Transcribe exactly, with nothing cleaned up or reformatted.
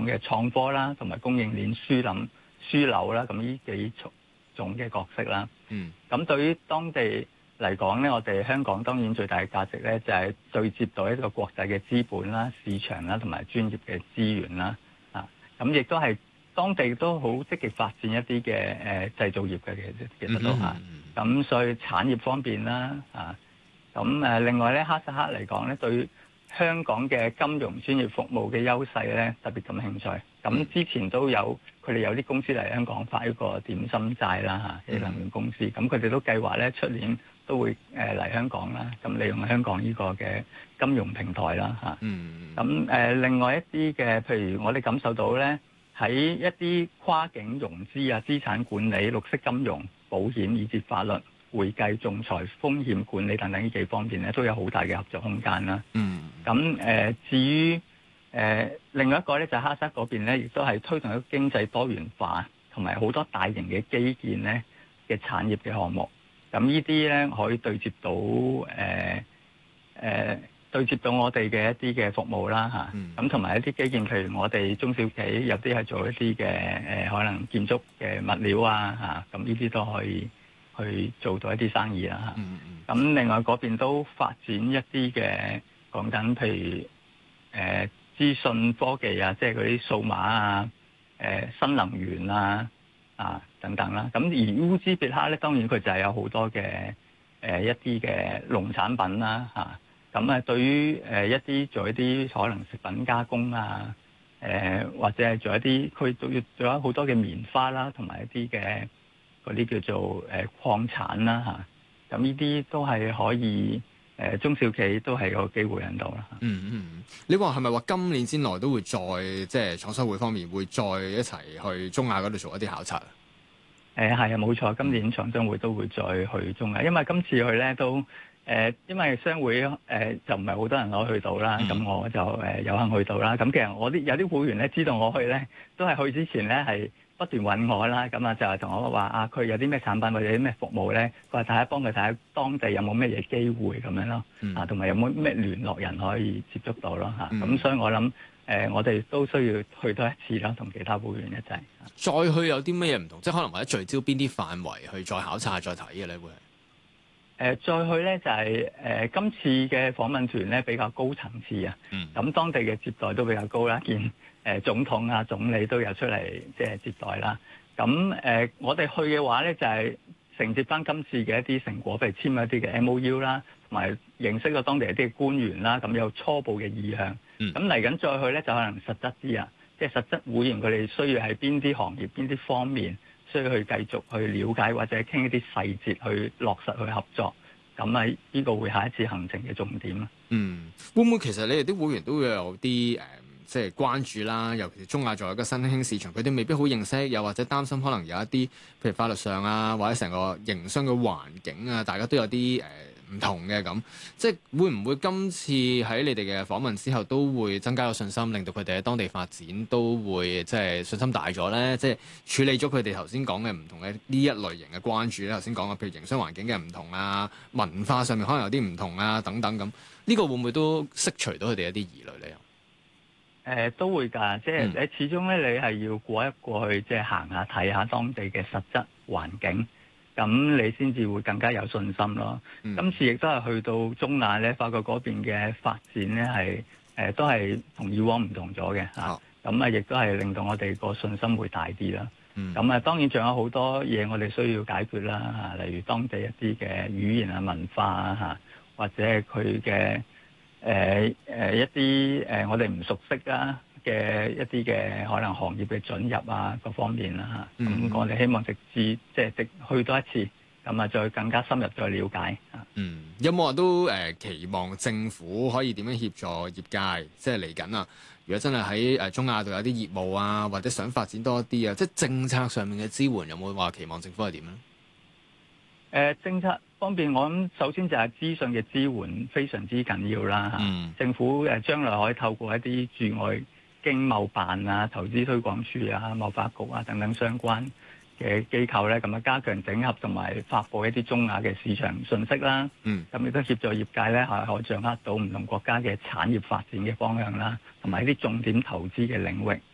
港嘅創科啦，同埋供應鏈樞紐樞紐啦，咁呢幾種嘅角色啦。 嗯。 咁對於當地嚟講咧，我哋香港當然最大嘅價值咧，就係、是、對接到一個國際嘅資本啦、市場啦，同埋專業嘅資源啦。啊，咁亦都係當地都好積極發展一啲嘅誒製造業嘅，其實其實都嚇。咁所以產業方面啦，啊，咁誒另外咧，哈薩克嚟講咧，對香港嘅金融專業服務嘅優勢咧，特別感興趣。咁之前都有佢哋有啲公司嚟香港發一個點心債啦嚇，啲能源公司。咁佢哋都計劃咧出年都會誒嚟香港啦。咁利用香港呢個嘅金融平台啦嚇。 嗯。 咁誒另外一啲嘅，譬如我哋感受到咧，喺一啲跨境融資啊、資產管理、綠色金融、保險以至法律、會計、仲裁、風險管理等等呢幾方面咧，都有好大嘅合作空間啦。 嗯。 咁誒、呃，至於誒、呃、另外一個咧，就係、哈薩克嗰邊咧，亦都係推動咗經濟多元化，同埋好多大型嘅基建咧嘅產業嘅項目。咁呢啲咧可以對接到誒誒、呃呃、對接到我哋嘅一啲嘅服務啦嚇。咁同埋一啲基建，譬如我哋中小企有啲係做一啲嘅誒可能建築嘅物料啊嚇，咁呢啲都可以去做到一啲生意啦嚇。咁、嗯嗯、另外嗰邊都發展一啲嘅。講緊譬如誒、呃、資訊科技啊，即係嗰啲數碼啊、誒、呃、新能源啊啊等等啦。咁而烏茲別克咧，當然佢就係有好多嘅誒、呃、一啲嘅農產品啦嚇。咁啊，對於誒一啲做一啲可能食品加工啊，誒、呃、或者係做一啲佢都要做咗好多嘅棉花啦，同埋一啲嘅嗰啲叫做誒礦產啦嚇。咁呢啲都係可以。誒中小企都係有機會喺度啦。 嗯嗯，你話係咪話今年之內都會再即係創收會方面會再一齊去中亞嗰度做一啲考察？ 誒係啊，冇錯，今年創商會都會再去中亞，因為今次去咧都誒、呃，因為商會誒、呃、就唔係好多人可以去到啦，咁、嗯、我就誒有幸去到啦。咁其實我啲有啲會員咧知道我去咧，都係去之前咧係不斷揾我啦，咁啊就係同我話啊，佢有啲咩產品或者啲咩服務咧，佢話睇下幫佢睇下當地有冇咩嘢機會咁樣咯，嗯、啊同埋有冇咩聯絡人可以接觸到咯嚇，咁、嗯啊、所以我諗誒、呃、我哋都需要去多一次啦，同其他會員一齊。 再去有啲咩嘢唔同，即係可能或者聚焦邊啲範圍去再考察再睇嘅咧會係？誒、 呃、再去咧就係、是、誒、呃、今次嘅訪問團咧比較高層次啊，咁、嗯、當地嘅接待都比較高啦，見。誒、呃、總統啊、總理都有出嚟即係接待啦。咁誒、呃，我哋去嘅話咧，就係、是、承接翻今次嘅一啲成果，譬如簽一啲嘅 M O U 啦，同埋認識咗當地一啲嘅官員啦，咁有初步嘅意向。咁嚟緊再去咧，就可能實質啲啊，即係實質會員佢哋需要喺邊啲行業、邊啲方面需要去繼續去了解，或者傾一啲細節去落實去合作。咁啊，呢個會係一次行程嘅重點啦。 嗯，會唔會其實你哋啲會員都會有啲誒？呃即係關注啦，尤其是中亞作為一個新興市場，佢哋未必好認識，又或者擔心可能有一啲，譬如法律上啊，或者成個營商嘅環境啊，大家都有啲誒唔同嘅咁。即係會唔會今次喺你哋嘅訪問之後，都會增加個信心，令到佢哋喺當地發展都會即係信心大咗咧？即係處理咗佢哋頭先講嘅唔同嘅呢一類型嘅關注咧。頭先講嘅譬如營商環境嘅唔同啊，文化上面可能有啲唔同啊，等等咁。呢個會唔會都釋除到佢哋一啲疑慮咧？ 誒、呃、都會㗎，即係你始終咧，你係要過一過去，即係行下睇下當地嘅實質環境，咁你先至會更加有信心咯。嗯、今次亦都係去到中亞咧，發覺嗰邊嘅發展咧係誒都係同以往唔同咗嘅嚇，咁啊亦都係令到我哋個信心會大啲啦。咁啊、嗯、當然仲有好多嘢我哋需要解決啦嚇，例如當地一啲嘅語言啊、文化啊嚇，或者係佢嘅。誒誒、呃呃、一啲誒、呃、我哋唔熟悉啦嘅一啲嘅可能行業嘅准入啊各方面啦嚇，咁、嗯、我哋希望直至即係直去多一次，咁啊再更加深入再了解啊。 嗯，有冇話都誒、呃、期望政府可以點樣協助業界？即係嚟緊啊！如果真係喺誒中亞度有啲業務啊，或者想發展多啲啊，即係政策上面嘅支援，有冇話期望政府係點咧？誒、 呃、政策方面，我諗首先就係資訊嘅支援非常之緊要啦嚇。嗯、政府誒將來可以透過一啲駐外經貿辦啊、投資推廣署啊、貿發局啊等等相關嘅機構咧，咁啊加強整合同埋發布一啲中亞嘅市場信息啦。嗯，咁亦都協助業界咧係可以掌握到唔同國家嘅產業發展嘅方向啦，同埋一啲重點投資嘅領域。